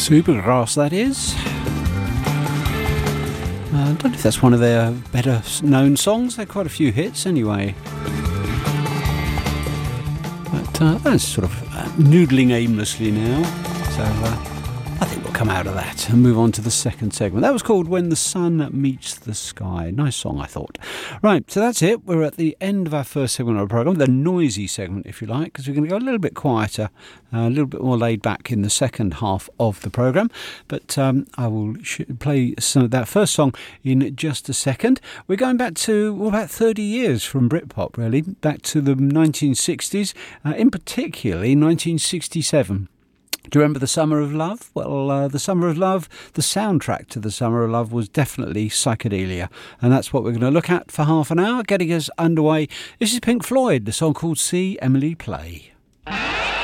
Supergrass, that is. I don't know if that's one of their better known songs. There are quite a few hits anyway. But that's sort of noodling aimlessly now. So I think we'll come out of that and move on to the second segment. That was called When the Sun Meets the Sky. Nice song, I thought. Right, so that's it. We're at the end of our first segment of the programme, the noisy segment, if you like, because we're going to go a little bit quieter, a little bit more laid back in the second half of the programme. But I will play some of that first song in just a second. We're going back to about 30 years from Britpop, really, back to the 1960s, in particularly 1967. Do you remember The Summer of Love? Well, The Summer of Love, the soundtrack to The Summer of Love was definitely psychedelia. And that's what we're going to look at for half an hour, getting us underway. This is Pink Floyd, the song called See Emily Play.